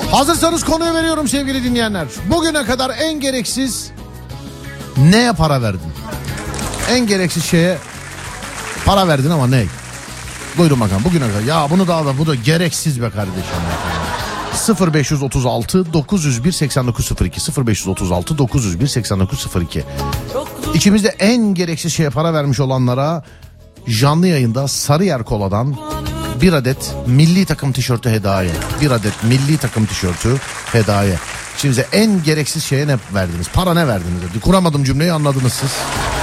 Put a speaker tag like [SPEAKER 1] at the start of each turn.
[SPEAKER 1] Hazırsanız konuyu veriyorum sevgili dinleyenler. Bugüne kadar en gereksiz neye para verdin? En gereksiz şeye para verdin ama ne? Buyurun bakalım bugüne kadar. Ya bunu da bu da gereksiz be kardeşim. 0536 901 8902 0536 901 8902. İçimizde en gereksiz şeye para vermiş olanlara canlı yayında Sarıyer Kola'dan bir adet milli takım tişörtü hediye. Bir adet milli takım tişörtü hediye. İçimizde en gereksiz şeye ne verdiniz? Para ne verdiniz? Kuramadım cümleyi, anladınız siz.